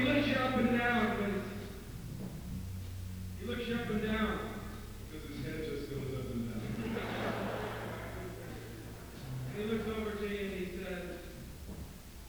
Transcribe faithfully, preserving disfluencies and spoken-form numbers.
looks you up and down, but he looks you up and down.